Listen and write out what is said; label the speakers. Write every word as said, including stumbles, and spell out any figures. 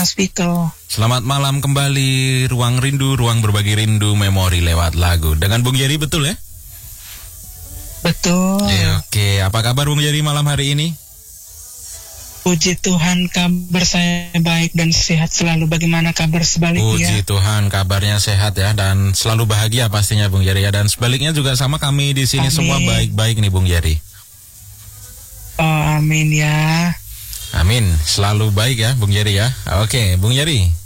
Speaker 1: Mas Vito.
Speaker 2: Selamat malam kembali, Ruang Rindu, ruang berbagi rindu, memori lewat lagu. Dengan Bung Jerry, betul ya?
Speaker 1: Betul.
Speaker 2: Ya, oke, apa kabar Bung Jerry malam hari ini?
Speaker 1: Puji Tuhan, kabar saya baik dan sehat selalu. Bagaimana kabar sebaliknya?
Speaker 2: Puji Tuhan, kabarnya sehat ya, dan selalu bahagia pastinya Bung Jerry ya. Dan sebaliknya juga sama, kami di sini
Speaker 1: Amin.
Speaker 2: semua baik-baik nih Bung Jerry.
Speaker 1: Oh, amin ya.
Speaker 2: Amin, selalu baik ya Bung Jerry ya. Oke, Bung Jerry.